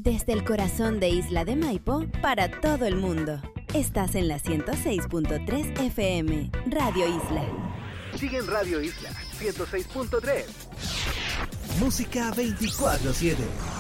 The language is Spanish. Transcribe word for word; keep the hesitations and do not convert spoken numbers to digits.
Desde el corazón de Isla de Maipo, para todo el mundo. Estás en la ciento seis punto tres F M, Radio Isla. Sigue en Radio Isla, ciento seis punto tres. Música veinticuatro siete.